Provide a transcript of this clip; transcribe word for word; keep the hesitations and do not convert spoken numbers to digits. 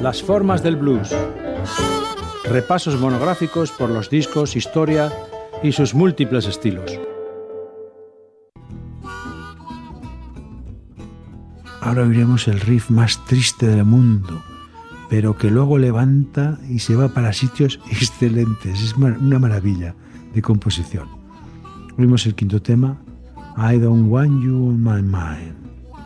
Las formas del blues. Repasos monográficos por los discos, historia y sus múltiples estilos. Ahora oiremos el riff más triste del mundo, pero que luego levanta y se va para sitios excelentes. Es una maravilla de composición. Oímos el quinto tema, I Don't Want You On My Mind.